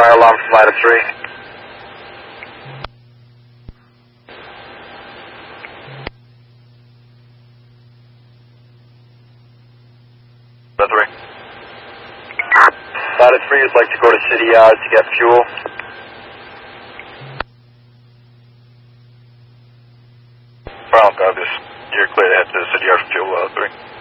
fire alarm from Ladder 3. Ladder 3. Ladder 3 would like to go to City Yard to get fuel. Brown, this. You're clear to head to City Yard for fuel, Ladder 3.